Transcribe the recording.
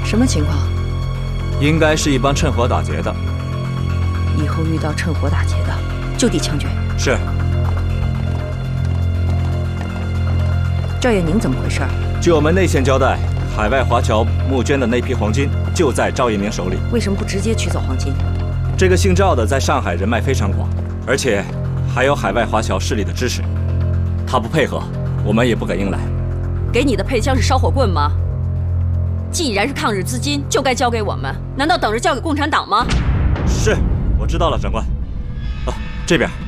什么情况？ 应该是一帮趁火打劫的。 以后遇到趁火打劫的，就地枪决。 是。 赵叶宁怎么回事？ 据我们内线交代，海外华侨募捐的那批黄金就在赵叶宁手里。 为什么不直接取走黄金？ 这个姓赵的在上海人脉非常广，而且还有海外华侨势力的支持。他不配合，我们也不敢硬来。 给你的配枪是烧火棍吗？既然是抗日资金，就该交给我们，难道等着交给共产党吗？ 是，我知道了，长官。啊，这边。